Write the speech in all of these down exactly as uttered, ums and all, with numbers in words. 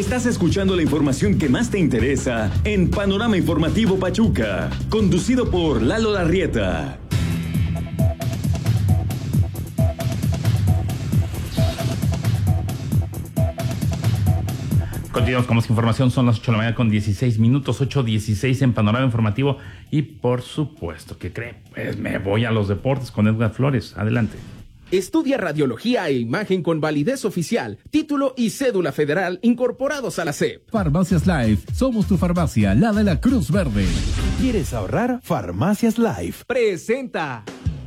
Estás escuchando la información que más te interesa en Panorama Informativo Pachuca, conducido por Lalo Larrieta. Continuamos con más información, son las ocho de la mañana con dieciséis minutos, ocho dieciséis en Panorama Informativo y por supuesto, ¿qué cree? Pues me voy a los deportes con Edgar Flores, adelante. Estudia radiología e imagen con validez oficial, título y cédula federal incorporados a la S E P. Farmacias Life, somos tu farmacia, la de la Cruz Verde. ¿Quieres ahorrar? Farmacias Life Presenta.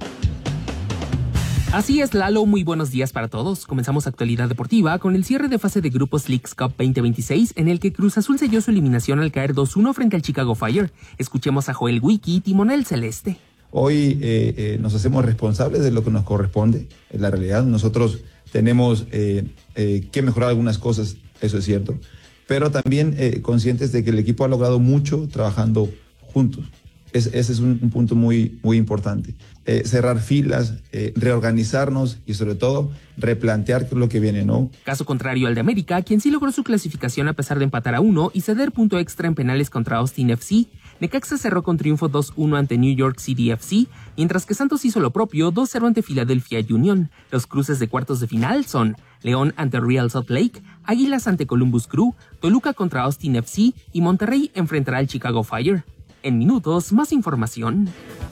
Así es, Lalo, muy buenos días para todos. Comenzamos actualidad deportiva con el cierre de fase de grupos Leagues Cup veinte veintiséis, en el que Cruz Azul selló su eliminación al caer dos uno frente al Chicago Fire. Escuchemos a Joel Wiki, timonel celeste. Hoy eh, eh, nos hacemos responsables de lo que nos corresponde. En la realidad, nosotros tenemos eh, eh, que mejorar algunas cosas, eso es cierto, pero también eh, conscientes de que el equipo ha logrado mucho trabajando juntos. Es, ese es un, un punto muy, muy importante. Eh, cerrar filas, eh, reorganizarnos y sobre todo replantear qué es lo que viene, ¿no? Caso contrario al de América, quien sí logró su clasificación a pesar de empatar a uno y ceder punto extra en penales contra Austin F C. Necaxa cerró con triunfo dos uno ante New York City F C, mientras que Santos hizo lo propio dos cero ante Philadelphia Union. Los cruces de cuartos de final son León ante Real Salt Lake, Águilas ante Columbus Crew, Toluca contra Austin F C y Monterrey enfrentará al Chicago Fire. En minutos, más información.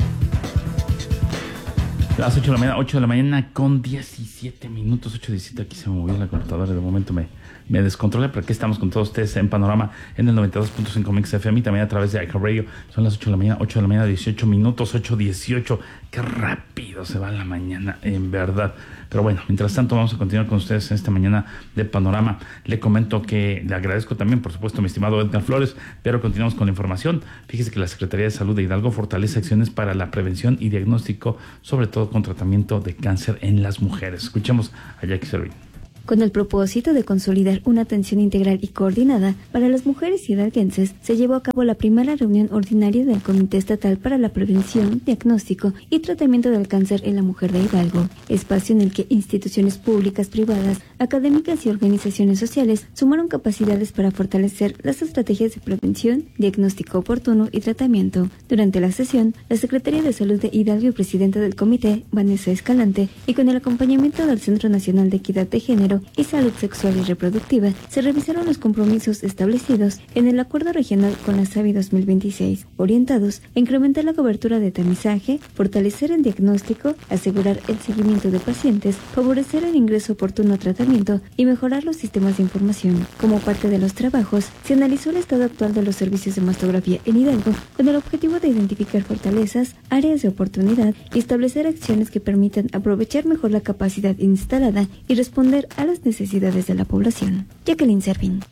Las ocho de la mañana, ocho de la mañana con diecisiete minutos, ocho diecisiete, aquí se me movió la computadora, de momento me, me descontrolé, pero aquí estamos con todos ustedes en Panorama en el noventa y dos punto cinco Mix F M y también a través de iHeartRadio. Son las ocho de la mañana, ocho de la mañana, dieciocho minutos, ocho dieciocho. Qué rápido se va la mañana, en verdad. Pero bueno, mientras tanto vamos a continuar con ustedes en esta mañana de Panorama. Le comento que le agradezco también, por supuesto, mi estimado Edgar Flores, pero continuamos con la información. Fíjese que la Secretaría de Salud de Hidalgo fortalece acciones para la prevención y diagnóstico, sobre todo con tratamiento de cáncer en las mujeres. Escuchemos a Jackie Servín. Con el propósito de consolidar una atención integral y coordinada para las mujeres hidalguenses, se llevó a cabo la primera reunión ordinaria del Comité Estatal para la Prevención, Diagnóstico y Tratamiento del Cáncer en la Mujer de Hidalgo, espacio en el que instituciones públicas, privadas, académicas y organizaciones sociales sumaron capacidades para fortalecer las estrategias de prevención, diagnóstico oportuno y tratamiento. Durante la sesión, la Secretaría de Salud de Hidalgo y presidenta del comité, Vanessa Escalante, y con el acompañamiento del Centro Nacional de Equidad de Género y Salud Sexual y Reproductiva, se revisaron los compromisos establecidos en el Acuerdo Regional con la S A B I dos mil veintiséis, orientados a incrementar la cobertura de tamizaje, fortalecer el diagnóstico, asegurar el seguimiento de pacientes, favorecer el ingreso oportuno a tratamiento y mejorar los sistemas de información. Como parte de los trabajos, se analizó el estado actual de los servicios de mastografía en Hidalgo con el objetivo de identificar fortalezas, áreas de oportunidad y establecer acciones que permitan aprovechar mejor la capacidad instalada y responder a las necesidades de la población. Jacqueline Servín.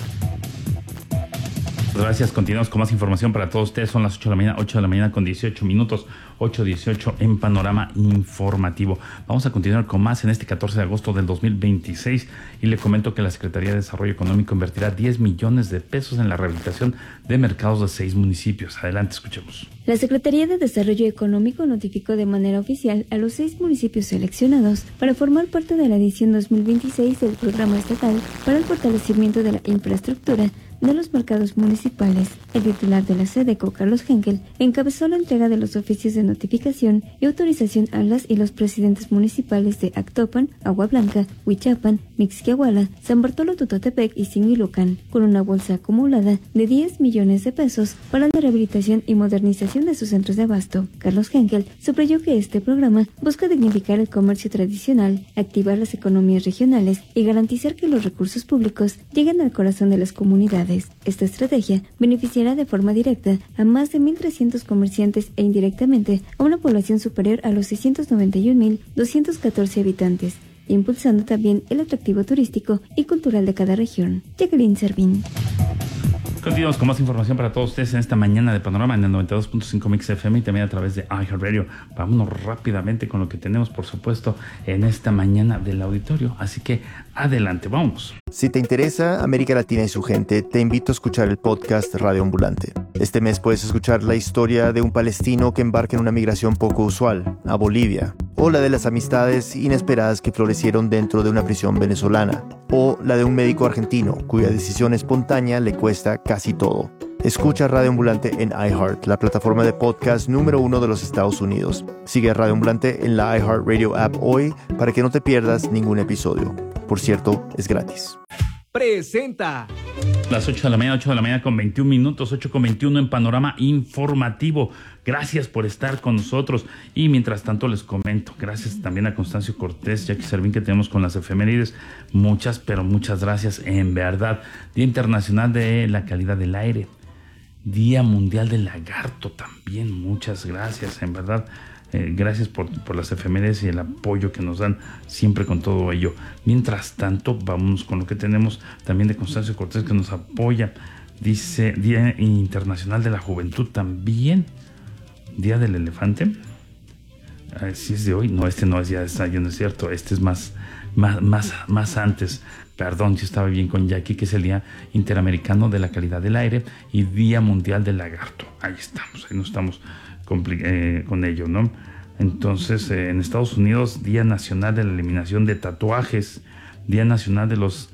Gracias, continuamos con más información para todos ustedes. Son las ocho de la mañana, ocho de la mañana con dieciocho minutos, ocho dieciocho en Panorama Informativo. Vamos a continuar con más en este catorce de agosto del dos mil veintiséis y le comento que la Secretaría de Desarrollo Económico invertirá diez millones de pesos en la rehabilitación de mercados de seis municipios. Adelante, escuchemos. La Secretaría de Desarrollo Económico notificó de manera oficial a los seis municipios seleccionados para formar parte de la edición dos mil veintiséis del Programa Estatal para el Fortalecimiento de la Infraestructura de los mercados municipales. El titular de la SEDECO, Carlos Henkel, encabezó la entrega de los oficios de notificación y autorización a las y los presidentes municipales de Actopan, Agua Blanca, Huichapan, Mixquiahuala, San Bartolo Tototepec y Similucan, con una bolsa acumulada de diez millones de pesos para la rehabilitación y modernización de sus centros de abasto. Carlos Henkel subrayó que este programa busca dignificar el comercio tradicional, activar las economías regionales y garantizar que los recursos públicos lleguen al corazón de las comunidades. Esta estrategia beneficiará de forma directa a más de mil trescientos comerciantes e indirectamente a una población superior a los seiscientos noventa y un mil doscientos catorce habitantes, impulsando también el atractivo turístico y cultural de cada región. Jacqueline Servín. Continuamos con más información para todos ustedes en esta mañana de Panorama en el noventa y dos punto cinco Mix F M y también a través de iHeartRadio. Vámonos rápidamente con lo que tenemos, por supuesto, en esta mañana del auditorio. Así que adelante, vamos. Si te interesa América Latina y su gente, te invito a escuchar el podcast Radio Ambulante. Este mes puedes escuchar la historia de un palestino que embarca en una migración poco usual, a Bolivia, o la de las amistades inesperadas que florecieron dentro de una prisión venezolana, o la de un médico argentino cuya decisión espontánea le cuesta casi todo. Escucha Radio Ambulante en iHeart, la plataforma de podcast número uno de los Estados Unidos. Sigue a Radio Ambulante en la iHeartRadio app hoy para que no te pierdas ningún episodio. Por cierto, es gratis. Presenta Las ocho de la mañana, ocho de la mañana con veintiún minutos, ocho con veintiuno en Panorama Informativo. Gracias por estar con nosotros. Y mientras tanto les comento, gracias también a Constancio Cortés, Jackie Servín, que tenemos con las efemérides. Muchas, pero muchas gracias, en verdad. Día Internacional de la Calidad del Aire. Día Mundial del Lagarto también. Muchas gracias, en verdad. Eh, gracias por, por las efemérides y el apoyo que nos dan siempre con todo ello. Mientras tanto, vamos con lo que tenemos también de Constancio Cortés, que nos apoya. Dice Día Internacional de la Juventud también. Día del Elefante. Si es de hoy. No, este no es Día de Estadio, no es cierto. Este es más, más, más, más antes. Perdón, si estaba bien con Jackie, que es el Día Interamericano de la Calidad del Aire y Día Mundial del Lagarto. Ahí estamos, ahí no estamos eh, con ello, ¿no? Entonces, eh, en Estados Unidos, Día Nacional de la Eliminación de Tatuajes, Día Nacional de los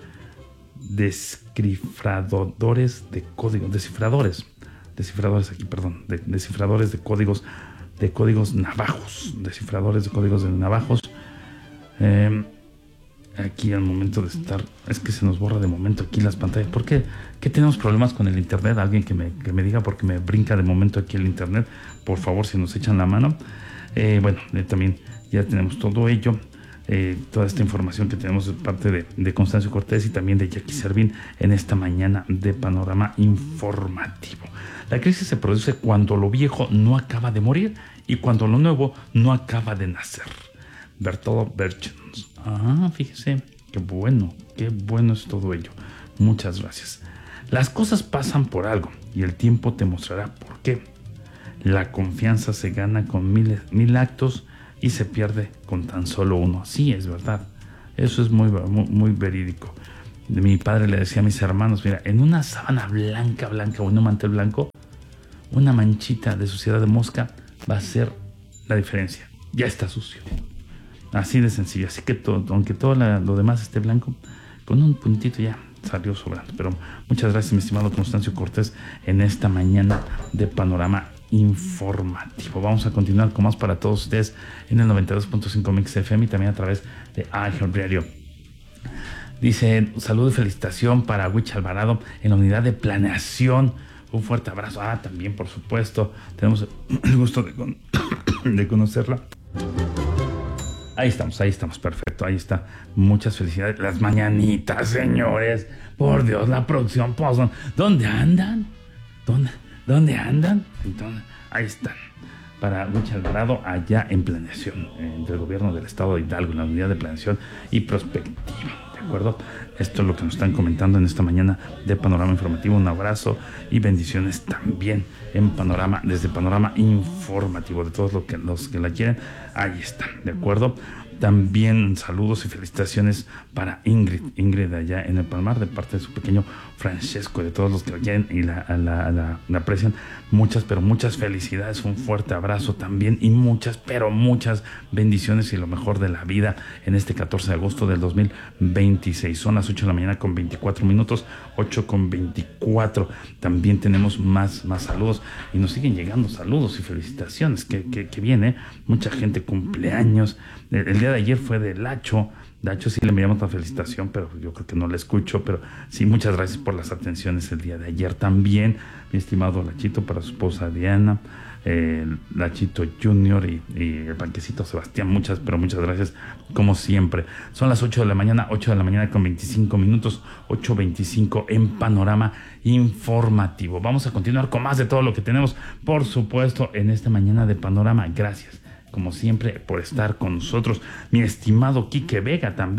Descifradores de Códigos, Descifradores, Descifradores aquí, perdón, de, Descifradores de Códigos, de Códigos Navajos, Descifradores de Códigos de Navajos. Eh, Aquí al momento de estar, es que se nos borra de momento aquí las pantallas. ¿Por qué? ¿Qué tenemos problemas con el internet? Alguien que me, que me diga, porque me brinca de momento aquí el internet. Por favor, si nos echan la mano. Eh, bueno, eh, también ya tenemos todo ello. Eh, toda esta información que tenemos de parte de, de Constancio Cortés y también de Jackie Servín en esta mañana de Panorama Informativo. La crisis se produce cuando lo viejo no acaba de morir y cuando lo nuevo no acaba de nacer. Bertolt Brecht. Ah, fíjese, qué bueno, qué bueno es todo ello. Muchas gracias. Las cosas pasan por algo y el tiempo te mostrará por qué. La confianza se gana con mil, mil actos y se pierde con tan solo uno. Sí, es verdad. Eso es muy, muy, muy verídico. Mi padre le decía a mis hermanos, mira, en una sábana blanca, blanca o en un mantel blanco, una manchita de suciedad de mosca va a ser la diferencia. Ya está sucio. Así de sencillo. Así que todo, aunque todo la, lo demás esté blanco, con un puntito ya salió sobrando. Pero muchas gracias, mi estimado Constancio Cortés, en esta mañana de Panorama Informativo. Vamos a continuar con más para todos ustedes en el noventa y dos punto cinco Mix F M y también a través de iHeartRadio. Dice, saludo y felicitación para Witch Alvarado en la unidad de planeación. Un fuerte abrazo. Ah, también, por supuesto, tenemos el gusto de, con de conocerla. Ahí estamos, ahí estamos, perfecto, ahí está. Muchas felicidades. Las mañanitas, señores. Por Dios, la producción Poson. ¿Dónde andan? ¿Dónde, dónde andan? Entonces, ahí están. Para Witch Alvarado, allá en planeación, entre el gobierno del estado de Hidalgo, en la unidad de planeación y prospectiva. ¿De acuerdo? Esto es lo que nos están comentando en esta mañana de Panorama Informativo. Un abrazo y bendiciones también en Panorama, desde Panorama Informativo, de todos los que, los que la quieren. Ahí está, ¿de acuerdo? También saludos y felicitaciones para Ingrid, Ingrid allá en el Palmar, de parte de su pequeño Francesco, de todos los que la quieren y la, la, la, la aprecian. Muchas, pero muchas felicidades, un fuerte abrazo también y muchas, pero muchas bendiciones y lo mejor de la vida en este catorce de agosto del dos mil veintiséis. Son las ocho de la mañana con veinticuatro minutos, ocho con veinticuatro. También tenemos más, más saludos y nos siguen llegando saludos y felicitaciones, que, que, que viene, mucha gente cumpleaños. El, el día de ayer fue de Lacho. Lacho sí le enviamos la felicitación, pero yo creo que no la escucho. Pero sí, muchas gracias por las atenciones el día de ayer también, mi estimado Lachito, para su esposa Diana, eh, Lachito Junior y, y el panquecito Sebastián. Muchas, pero muchas gracias, como siempre. Son las ocho de la mañana, ocho de la mañana con veinticinco minutos, ocho veinticinco en Panorama Informativo. Vamos a continuar con más de todo lo que tenemos, por supuesto, en esta mañana de Panorama. Gracias, como siempre, por estar con nosotros. Mi estimado Quique Vega también,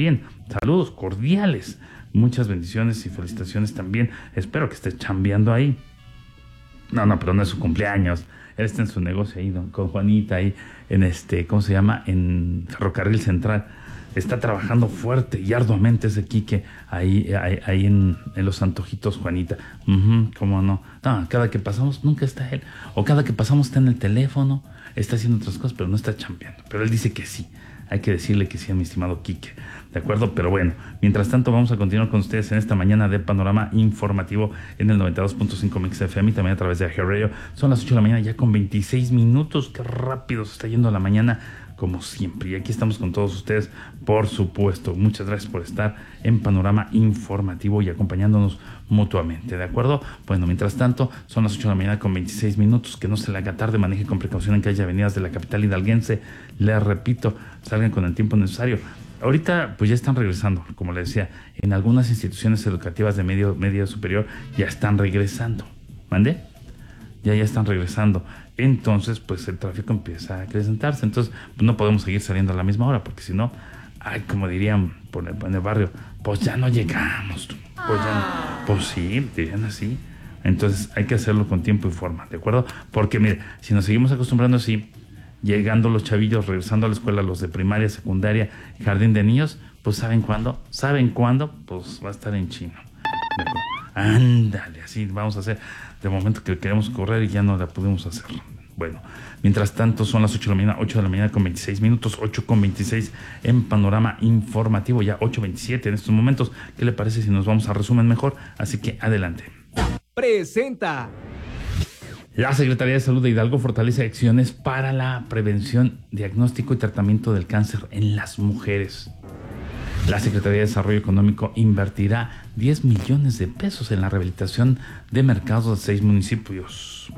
Saludos cordiales. Muchas bendiciones y felicitaciones también. Espero que esté chambeando ahí. No, no, pero no es su cumpleaños. Él está en su negocio ahí, ¿no? Con Juanita ahí en este, ¿cómo se llama? En Ferrocarril Central. Está trabajando fuerte y arduamente ese Quique ahí, ahí, ahí en, en Los Antojitos, Juanita. Uh-huh, ¿Cómo no? No, cada que pasamos nunca está él. O cada que pasamos está en el teléfono, está haciendo otras cosas, pero no está chambeando. Pero él dice que sí. Hay que decirle que sí a mi estimado Quique. ¿De acuerdo? Pero bueno, mientras tanto vamos a continuar con ustedes en esta mañana de panorama informativo en el noventa y dos punto cinco Mix F M y también a través de iHeartRadio. Son las ocho de la mañana ya con veintiséis minutos. Qué rápido se está yendo la mañana, como siempre. Y aquí estamos con todos ustedes, por supuesto. Muchas gracias por estar en panorama informativo y acompañándonos mutuamente, ¿de acuerdo? Bueno, mientras tanto, son las ocho de la mañana con veintiséis minutos. Que no se le haga tarde, maneje con precaución en calle avenidas de la capital hidalguense. Les repito, salgan con el tiempo necesario. Ahorita pues ya están regresando, como les decía, en algunas instituciones educativas de medio, medio superior ya están regresando. ¿Mande? Ya ya están regresando. Entonces pues el tráfico empieza a acrecentarse. Entonces pues, no podemos seguir saliendo a la misma hora, porque si no, ay, como dirían por el, en el barrio, pues ya no llegamos. Pues ya no. Pues sí, dirían así. Entonces hay que hacerlo con tiempo y forma, ¿de acuerdo? Porque mire, si nos seguimos acostumbrando así, llegando los chavillos, regresando a la escuela, los de primaria, secundaria, jardín de niños, pues ¿saben cuándo? ¿Saben cuándo? Pues va a estar en chino. Ándale, así vamos a hacer. De momento que queremos correr y ya no la pudimos hacer. Bueno, mientras tanto son las ocho de la mañana, ocho de la mañana con veintiséis minutos, ocho con veintiséis en panorama informativo, ya ocho veintisiete en estos momentos. ¿Qué le parece si nos vamos a resumen mejor? Así que adelante. Presenta. La Secretaría de Salud de Hidalgo fortalece acciones para la prevención, diagnóstico y tratamiento del cáncer en las mujeres. La Secretaría de Desarrollo Económico invertirá diez millones de pesos en la rehabilitación de mercados de seis municipios.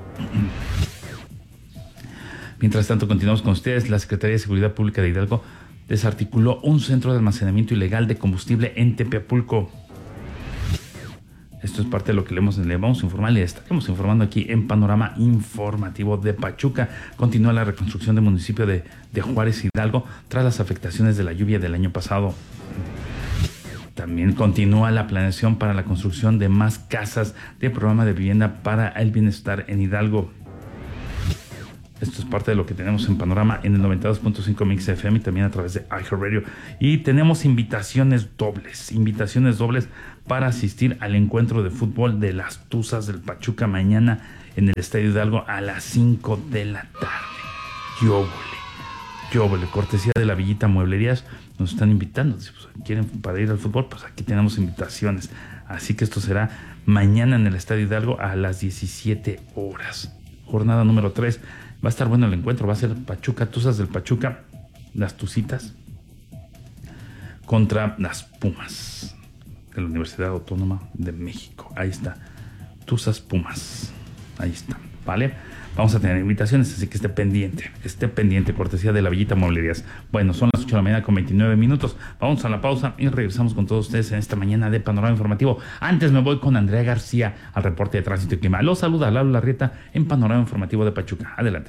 Mientras tanto, continuamos con ustedes. La Secretaría de Seguridad Pública de Hidalgo desarticuló un centro de almacenamiento ilegal de combustible en Tepeapulco. Esto es parte de lo que le, hemos, le vamos a informar, le estaremos informando aquí en Panorama Informativo de Pachuca. Continúa la reconstrucción del municipio de, de Juárez Hidalgo tras las afectaciones de la lluvia del año pasado. También continúa la planeación para la construcción de más casas de programa de vivienda para el bienestar en Hidalgo. Esto es parte de lo que tenemos en Panorama en el noventa y dos punto cinco Mix F M y también a través de iHeartRadio. Y tenemos invitaciones dobles, invitaciones dobles para asistir al encuentro de fútbol de las Tuzas del Pachuca mañana en el Estadio Hidalgo a las cinco de la tarde. Yóbole, yóbole, cortesía de la Villita Mueblerías, nos están invitando. Si pues, quieren para ir al fútbol, pues aquí tenemos invitaciones. Así que esto será mañana en el Estadio Hidalgo a las diecisiete horas. Jornada número tres. Va a estar bueno el encuentro, va a ser Pachuca, Tuzas del Pachuca, las Tucitas, contra las Pumas de la Universidad Autónoma de México. Ahí está, Tuzas Pumas, ahí está, ¿vale? Vamos a tener invitaciones, así que esté pendiente, esté pendiente, cortesía de la Villita Mueblerías. Bueno, son las ocho de la mañana con veintinueve minutos, vamos a la pausa y regresamos con todos ustedes en esta mañana de Panorama Informativo. Antes me voy con Andrea García al reporte de tránsito y clima. Los saluda Lalo Larrieta en Panorama Informativo de Pachuca. Adelante.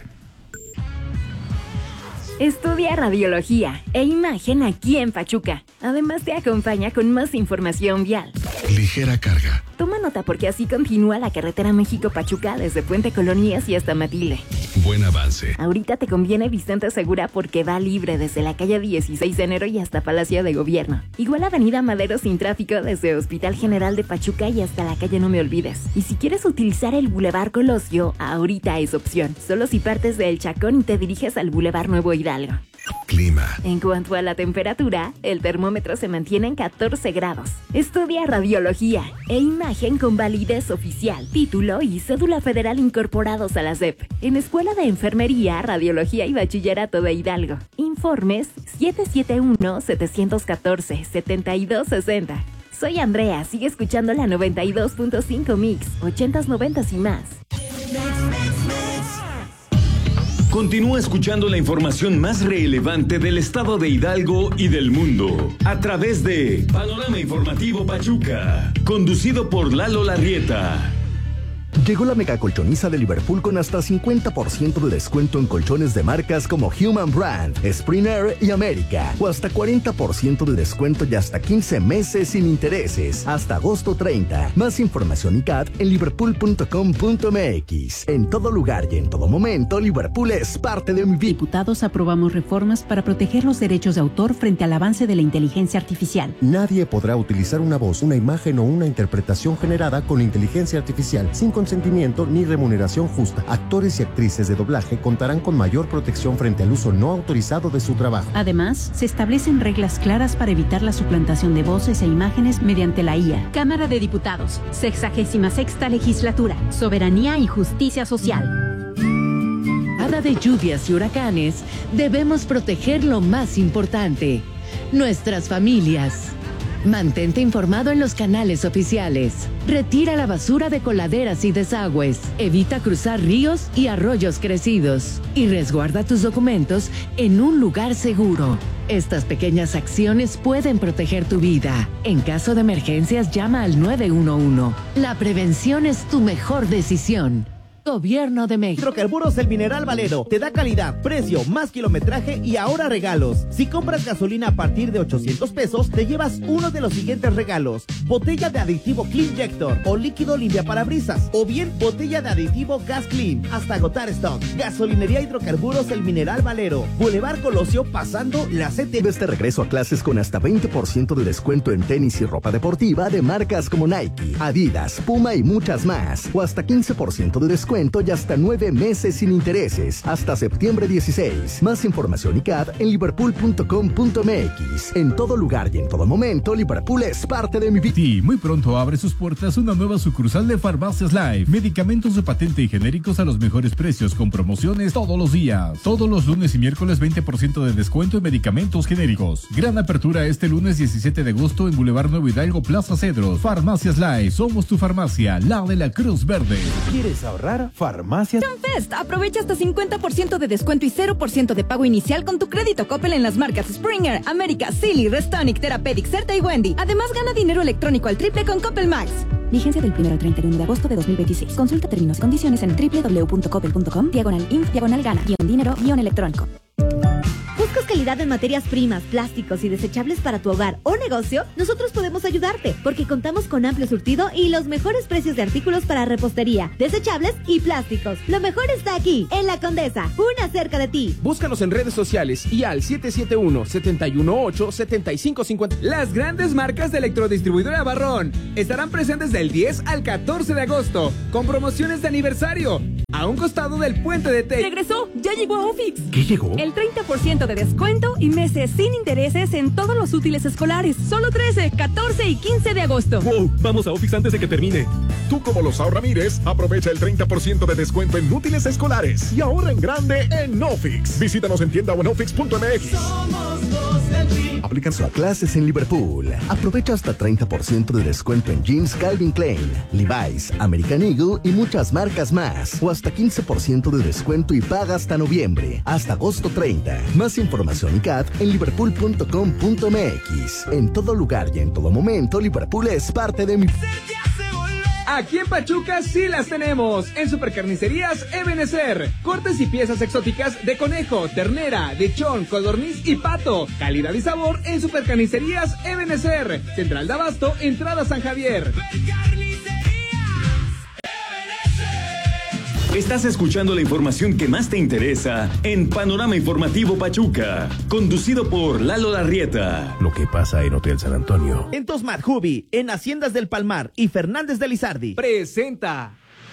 Estudia radiología e imagen aquí en Pachuca. Además te acompaña con más información vial. Ligera carga. Toma nota porque así continúa la carretera México-Pachuca desde Puente Colonias y hasta Matile. Buen avance. Ahorita te conviene Vicente Segura porque va libre desde la calle dieciséis de enero y hasta Palacio de Gobierno. Igual Avenida Madero sin tráfico desde Hospital General de Pachuca y hasta la calle No Me Olvides. Y si quieres utilizar el Boulevard Colosio, ahorita es opción. Solo si partes de El Chacón y te diriges al Boulevard Nuevo Hidalgo. Clima. En cuanto a la temperatura, el termómetro se mantiene en catorce grados. Estudia radiología e imagen con validez oficial, título y cédula federal incorporados a la S E P. En Escuela de Enfermería, Radiología y Bachillerato de Hidalgo. Informes siete siete uno, siete uno cuatro, siete dos seis cero. Soy Andrea, sigue escuchando la noventa y dos punto cinco Mix, ochentas, noventas y más. Continúa escuchando la información más relevante del estado de Hidalgo y del mundo a través de Panorama Informativo Pachuca, conducido por Lalo Larrieta. Llegó la mega colchoniza de Liverpool con hasta cincuenta por ciento de descuento en colchones de marcas como Human Brand, Springer y América, o hasta cuarenta por ciento de descuento y hasta quince meses sin intereses, hasta agosto treinta. Más información y C A D en liverpool punto com punto m x. En todo lugar y en todo momento, Liverpool es parte de mi vida. Diputados aprobamos reformas para proteger los derechos de autor frente al avance de la inteligencia artificial. Nadie podrá utilizar una voz, una imagen o una interpretación generada con inteligencia artificial sin consentimiento ni remuneración justa. Actores y actrices de doblaje contarán con mayor protección frente al uso no autorizado de su trabajo. Además, se establecen reglas claras para evitar la suplantación de voces e imágenes mediante la I A. Cámara de Diputados, sexagésima sexta legislatura, soberanía y justicia social. Hada de lluvias y huracanes, debemos proteger lo más importante, nuestras familias. Mantente informado en los canales oficiales. Retira la basura de coladeras y desagües. Evita cruzar ríos y arroyos crecidos. Y resguarda tus documentos en un lugar seguro. Estas pequeñas acciones pueden proteger tu vida. En caso de emergencias, llama al nueve uno uno. La prevención es tu mejor decisión. Gobierno de México. Hidrocarburos El Mineral Valero te da calidad, precio, más kilometraje y ahora regalos. Si compras gasolina a partir de ochocientos pesos, te llevas uno de los siguientes regalos: botella de aditivo Clean Injector o líquido limpiaparabrisas, o bien botella de aditivo Gas Clean, hasta agotar stock. Gasolinería Hidrocarburos El Mineral Valero, Boulevard Colosio, pasando la C T. Ves de regreso a clases con hasta veinte por ciento de descuento en tenis y ropa deportiva de marcas como Nike, Adidas, Puma y muchas más, o hasta quince por ciento de descuento y hasta nueve meses sin intereses, hasta septiembre dieciséis. Más información y C A D en liverpool punto com punto m x. En todo lugar y en todo momento, Liverpool es parte de mi vida. Sí, muy pronto abre sus puertas una nueva sucursal de Farmacias Life. Medicamentos de patente y genéricos a los mejores precios con promociones todos los días. Todos los lunes y miércoles veinte por ciento de descuento en medicamentos genéricos. Gran apertura este lunes diecisiete de agosto en Boulevard Nuevo Hidalgo, Plaza Cedros. Farmacias Life, somos tu farmacia, la de la Cruz Verde. ¿Quieres ahorrar? Farmacias Fest, aprovecha hasta cincuenta por ciento de descuento y cero por ciento de pago inicial con tu crédito Coppel en las marcas Springer, América, Silly, Restonic, Therapeutic, Certa y Wendy. Además, gana dinero electrónico al triple con Coppel Max. Vigencia del primero al treinta y uno de agosto de dos mil veintiséis. Consulta términos y condiciones en doble u doble u doble u punto coppel punto com, diagonal inf, diagonal gana, guión dinero, guión electrónico. ¿Buscas calidad en materias primas, plásticos y desechables para tu hogar o negocio? Nosotros podemos ayudarte, porque contamos con amplio surtido y los mejores precios de artículos para repostería, desechables y plásticos. Lo mejor está aquí, en La Condesa, una cerca de ti. Búscanos en redes sociales y al siete siete uno, siete uno ocho, siete cinco cinco cero. Las grandes marcas de electrodistribuidora Barrón estarán presentes del diez al catorce de agosto, con promociones de aniversario, a un costado del puente de Tec. ¡Regresó! ¡Ya llegó a Ofix! ¿Qué llegó? El treinta por ciento de descuento y meses sin intereses en todos los útiles escolares. Solo trece, catorce y quince de agosto. ¡Wow! Vamos a Ofix antes de que termine. Tú, como los Ramírez, aprovecha el treinta por ciento de descuento en útiles escolares y ahorra en grande en Ofix. Visítanos en tienda o en ofix punto m x. Somos dos del Río. Aplican sus clases en Liverpool. Aprovecha hasta treinta por ciento de descuento en jeans Calvin Klein, Levi's, American Eagle y muchas marcas más. O hasta quince por ciento de descuento y paga hasta noviembre, hasta agosto treinta. Más información y C A D en liverpool punto com punto m x. En todo lugar y en todo momento, Liverpool es parte de mi... Aquí en Pachuca sí las tenemos. En Supercarnicerías Ebenezer. Cortes y piezas exóticas de conejo, ternera, lechón, codorniz y pato. Calidad y sabor en Supercarnicerías Ebenezer. Central de Abasto, entrada San Javier. Estás escuchando la información que más te interesa en Panorama Informativo Pachuca, conducido por Lalo Larrieta. Lo que pasa en Hotel San Antonio. En Tosmat Jubi, en Haciendas del Palmar y Fernández de Lizardi. Presenta.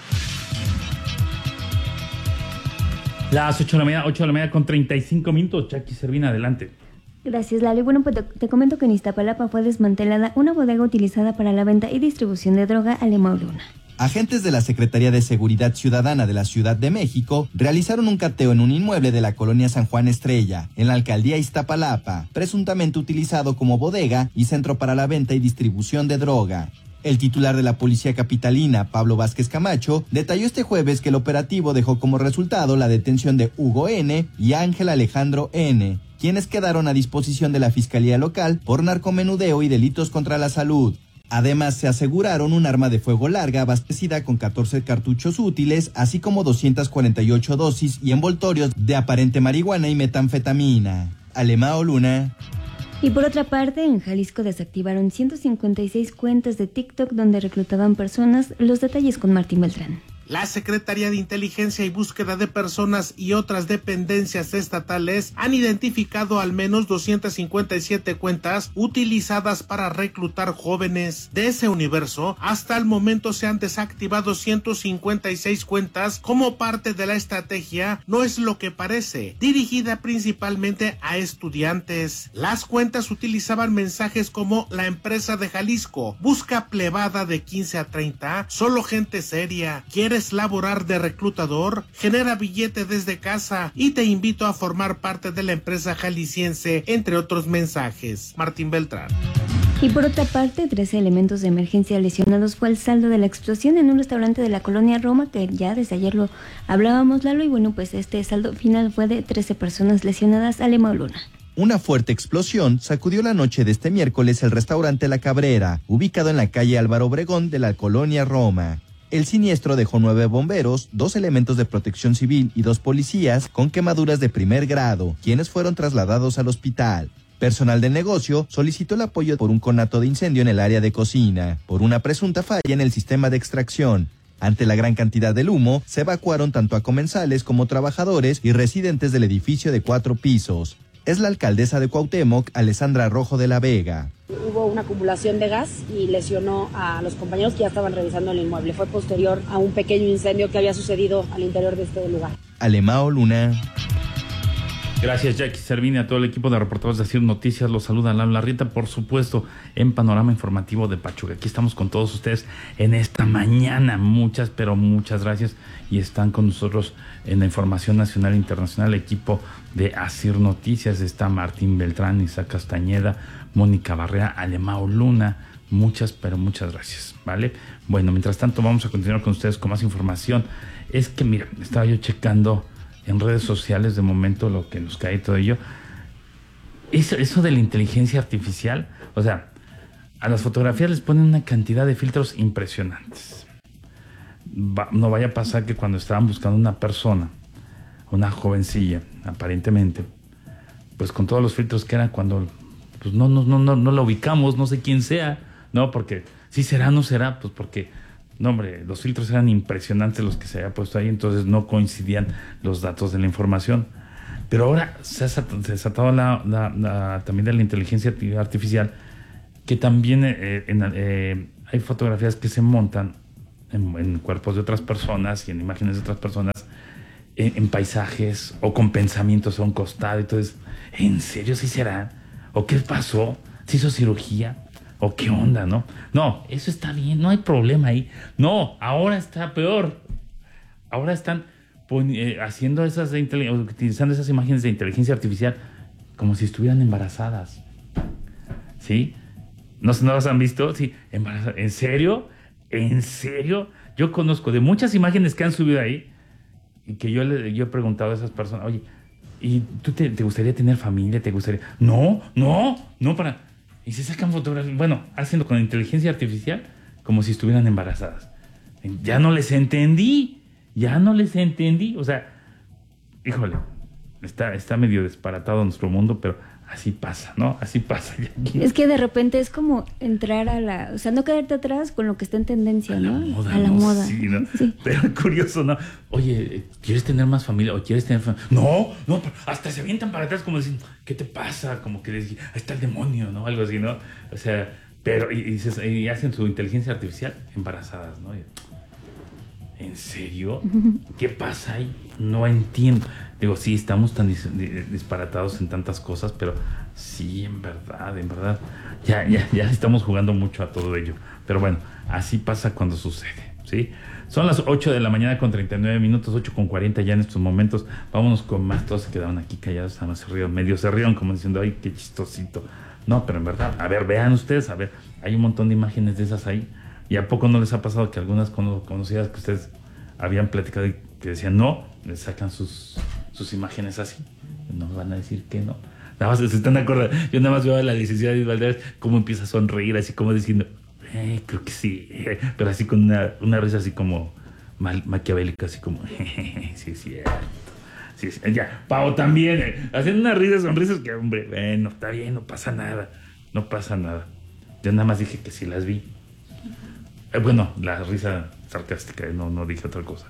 Las ocho de la mañana, ocho de la mañana con treinta y cinco minutos. Jackie Servina, adelante. Gracias, Lalo. Bueno, pues te, te comento que en Iztapalapa fue desmantelada una bodega utilizada para la venta y distribución de droga a Lema Luna. Agentes de la Secretaría de Seguridad Ciudadana de la Ciudad de México realizaron un cateo en un inmueble de la colonia San Juan Estrella, en la alcaldía Iztapalapa, presuntamente utilizado como bodega y centro para la venta y distribución de droga. El titular de la Policía Capitalina, Pablo Vázquez Camacho, detalló este jueves que el operativo dejó como resultado la detención de Hugo N. y Ángel Alejandro N., quienes quedaron a disposición de la Fiscalía Local por narcomenudeo y delitos contra la salud. Además, se aseguraron un arma de fuego larga abastecida con catorce cartuchos útiles, así como doscientas cuarenta y ocho dosis y envoltorios de aparente marihuana y metanfetamina. Alemao Luna. Y por otra parte, en Jalisco desactivaron ciento cincuenta y seis cuentas de TikTok donde reclutaban personas. Los detalles con Martín Beltrán. La Secretaría de Inteligencia y Búsqueda de Personas y otras dependencias estatales han identificado al menos doscientas cincuenta y siete cuentas utilizadas para reclutar jóvenes. De ese universo, hasta el momento se han desactivado ciento cincuenta y seis cuentas como parte de la estrategia No es lo que parece, dirigida principalmente a estudiantes. Las cuentas utilizaban mensajes como la empresa de Jalisco busca plebada de quince a treinta, solo gente seria, ¿quieres laborar de reclutador? Genera billete desde casa y te invito a formar parte de la empresa jalisciense, entre otros mensajes. Martín Beltrán. Y por otra parte, trece elementos de emergencia lesionados fue el saldo de la explosión en un restaurante de la colonia Roma, que ya desde ayer lo hablábamos, Lalo, y bueno, pues este saldo final fue de trece personas lesionadas. Alemao Luna. Una fuerte explosión sacudió la noche de este miércoles el restaurante La Cabrera, ubicado en la calle Álvaro Obregón de la colonia Roma. El siniestro dejó nueve bomberos, dos elementos de protección civil y dos policías con quemaduras de primer grado, quienes fueron trasladados al hospital. Personal del negocio solicitó el apoyo por un conato de incendio en el área de cocina, por una presunta falla en el sistema de extracción. Ante la gran cantidad del humo, se evacuaron tanto a comensales como trabajadores y residentes del edificio de cuatro pisos. Es la alcaldesa de Cuauhtémoc, Alessandra Rojo de la Vega. Hubo una acumulación de gas y lesionó a los compañeros que ya estaban revisando el inmueble. Fue posterior a un pequeño incendio que había sucedido al interior de este lugar. Alemao Luna. Gracias, Jackie Servini, a todo el equipo de reporteros de Asir Noticias. Los saluda Lalo Larrieta, por supuesto, en Panorama Informativo de Pachuca. Aquí estamos con todos ustedes en esta mañana. Muchas, pero muchas gracias. Y están con nosotros en la información nacional e internacional, el equipo de Asir Noticias. Está Martín Beltrán, Isaac Castañeda, Mónica Barrea, Alemao Luna. Muchas, pero muchas gracias, ¿vale? Bueno, mientras tanto vamos a continuar con ustedes con más información. Es que, mira, estaba yo checando en redes sociales de momento lo que nos cae todo ello. Eso, eso de la inteligencia artificial, o sea, a las fotografías les ponen una cantidad de filtros impresionantes. Va, no vaya a pasar que cuando estaban buscando una persona, una jovencilla, aparentemente, pues con todos los filtros que eran cuando pues no, no, no, no, no la ubicamos, no sé quién sea, no, porque si será, no será, pues porque no, hombre, los filtros eran impresionantes los que se había puesto ahí, entonces no coincidían los datos de la información. Pero ahora se ha desatado la, la, la, también de la inteligencia artificial, que también eh, en, eh, hay fotografías que se montan en, en cuerpos de otras personas y en imágenes de otras personas, en, en paisajes o con pensamientos a un costado. Entonces, ¿en serio sí será? ¿O qué pasó? ¿Se hizo cirugía? ¿O qué onda, no? No, eso está bien, no hay problema ahí. No, ahora está peor. Ahora están pon, eh, haciendo esas, de utilizando esas imágenes de inteligencia artificial como si estuvieran embarazadas. ¿Sí? ¿No, no las han visto? Sí, embarazadas. ¿En serio? ¿En serio? Yo conozco de muchas imágenes que han subido ahí y que yo, le, yo he preguntado a esas personas, oye, ¿y tú te, te gustaría tener familia? ¿Te gustaría? No, no, no para... Y se sacan fotografías, bueno, haciendo con inteligencia artificial como si estuvieran embarazadas. Ya no les entendí, ya no les entendí. O sea, híjole, está, está medio disparatado nuestro mundo, pero así pasa, ¿no? Así pasa. Es que de repente es como entrar a la... O sea, no quedarte atrás con lo que está en tendencia, ¿no? A la moda, a la ¿no? moda. Sí, ¿no? Sí. Pero curioso, ¿no? Oye, ¿quieres tener más familia? ¿O quieres tener familia? No, no, hasta se avientan para atrás como diciendo, ¿qué te pasa? Como que les ahí está el demonio, ¿no? Algo así, ¿no? O sea, pero y, y, se, y hacen su inteligencia artificial embarazadas, ¿no? ¿En serio? ¿Qué pasa ahí? No entiendo. Digo, sí, estamos tan dis disparatados en tantas cosas, pero sí, en verdad, en verdad, ya, ya, ya estamos jugando mucho a todo ello. Pero bueno, así pasa cuando sucede, ¿sí? Son las ocho de la mañana con treinta y nueve minutos, ocho con cuarenta ya en estos momentos. Vámonos con más. Todos se quedaron aquí callados, además se rieron, medio se rieron como diciendo, ay, qué chistosito. No, pero en verdad, a ver, vean ustedes, a ver, hay un montón de imágenes de esas ahí. ¿Y a poco no les ha pasado que algunas conocidas que ustedes habían platicado y que decían no, les sacan sus, sus imágenes así? No van a decir que no. Nada más se están acordando. Yo nada más veo a la licenciada Edith Valderas cómo empieza a sonreír, así como diciendo, Eh, creo que sí, pero así con una, una risa así como mal, maquiavélica, así como, sí, es cierto. Sí, sí, ya, Pau también, eh, haciendo unas risas, sonrisas que, hombre, bueno, está bien, no pasa nada, no pasa nada. Yo nada más dije que sí las vi. Eh, bueno, la risa sarcástica, no, no dije otra cosa.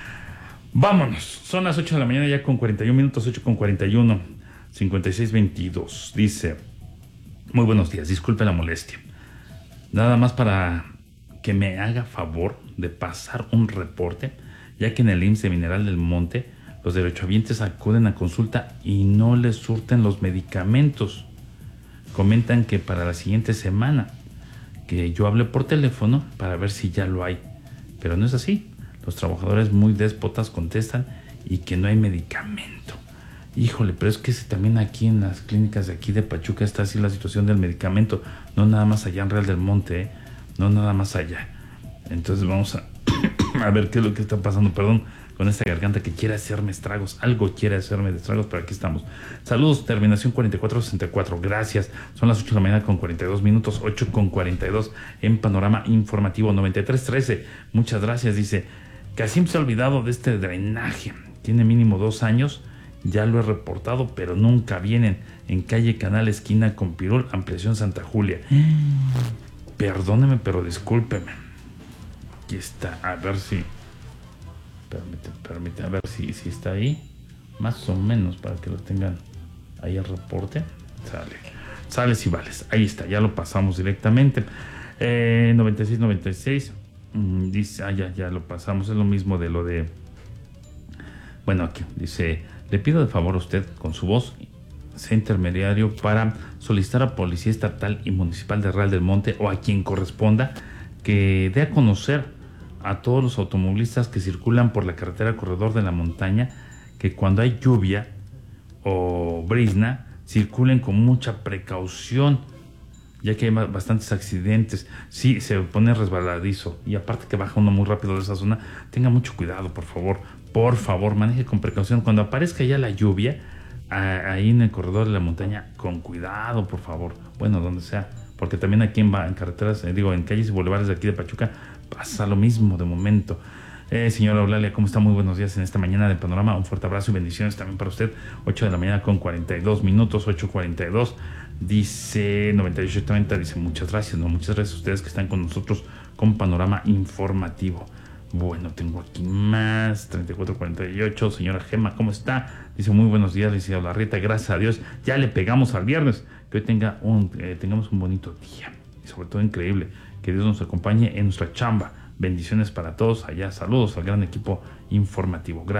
Vámonos, son las ocho de la mañana ya con cuarenta y un minutos, ocho con cuarenta y uno, cincuenta y seis veintidós. Dice, muy buenos días, disculpe la molestia. Nada más para que me haga favor de pasar un reporte, ya que en el I M S S de Mineral del Monte los derechohabientes acuden a consulta y no les surten los medicamentos. Comentan que para la siguiente semana, que yo hable por teléfono para ver si ya lo hay. Pero no es así. Los trabajadores muy déspotas contestan y que no hay medicamento. Híjole, pero es que también aquí en las clínicas de aquí de Pachuca está así la situación del medicamento. No nada más allá en Real del Monte, ¿eh? No nada más allá. Entonces vamos a, a ver qué es lo que está pasando. Perdón, con esta garganta que quiere hacerme estragos. Algo quiere hacerme de estragos, pero aquí estamos. Saludos, terminación cuarenta y cuatro sesenta y cuatro. Gracias. Son las ocho de la mañana con cuarenta y dos minutos, ocho con cuarenta y dos en Panorama Informativo noventa y tres trece. Muchas gracias. Dice, Casim se ha olvidado de este drenaje. Tiene mínimo dos años. Ya lo he reportado, pero nunca vienen. En calle Canal, esquina con Pirul, ampliación Santa Julia. Mm. Perdóneme, pero discúlpeme. Aquí está. A ver si... Permite, permite, a ver si, si está ahí. Más o menos, para que lo tengan ahí el reporte. Sale. Sale si vales. Ahí está, ya lo pasamos directamente. Eh, noventa y seis noventa y seis. Mm, dice, ah, ya, ya lo pasamos. Es lo mismo de lo de... Bueno, aquí dice... Le pido de favor a usted, con su voz, sea intermediario para solicitar a Policía Estatal y Municipal de Real del Monte o a quien corresponda que dé a conocer a todos los automovilistas que circulan por la carretera Corredor de la Montaña que cuando hay lluvia o brizna circulen con mucha precaución, ya que hay bastantes accidentes. Sí, se pone resbaladizo y aparte que baja uno muy rápido de esa zona. Tenga mucho cuidado, por favor. Por favor, maneje con precaución. Cuando aparezca ya la lluvia, ahí en el corredor de la montaña, con cuidado, por favor. Bueno, donde sea. Porque también aquí en, en carreteras, eh, digo, en calles y bulevares de aquí de Pachuca, pasa lo mismo de momento. Eh, señora Eulalia, ¿cómo está? Muy buenos días en esta mañana de Panorama. Un fuerte abrazo y bendiciones también para usted. ocho de la mañana con cuarenta y dos minutos, ocho cuarenta y dos. Dice noventa y ocho treinta, dice muchas gracias. No, muchas gracias a ustedes que están con nosotros con Panorama Informativo. Bueno, tengo aquí más, treinta y cuatro cuarenta y ocho, señora Gema, ¿cómo está? Dice, muy buenos días, dice Larrieta, gracias a Dios, ya le pegamos al viernes, que hoy tenga un, eh, tengamos un bonito día, y sobre todo increíble, que Dios nos acompañe en nuestra chamba, bendiciones para todos allá, saludos al gran equipo informativo, gracias.